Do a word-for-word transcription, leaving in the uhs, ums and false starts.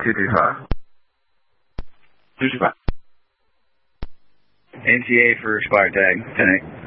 two two five. two two five. N T A for expired tag, ten eight.